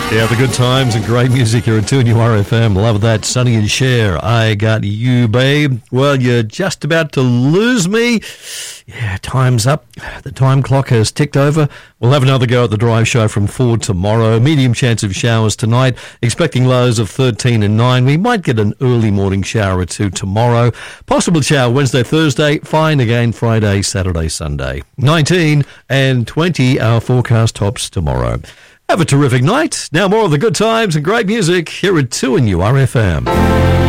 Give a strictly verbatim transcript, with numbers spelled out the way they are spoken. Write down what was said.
Yeah, the good times and great music here at two N U R F M. Love that. Sonny and Cher, I Got You, babe. Well, you're just about to lose me. Yeah, time's up. The time clock has ticked over. We'll have another go at the drive show from four tomorrow. Medium chance of showers tonight. Expecting lows of thirteen and nine. We might get an early morning shower or two tomorrow. Possible shower Wednesday, Thursday. Fine again Friday, Saturday, Sunday. nineteen and twenty our forecast tops tomorrow. Have a terrific night. Now more of the good times and great music here at two N U R F M.